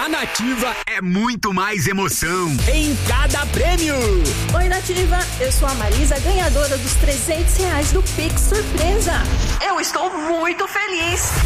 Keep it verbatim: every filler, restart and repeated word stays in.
A Nativa é muito mais emoção em cada prêmio. Oi, Nativa, eu sou a Marisa, ganhadora dos trezentos reais do Pix Surpresa. Eu estou muito feliz.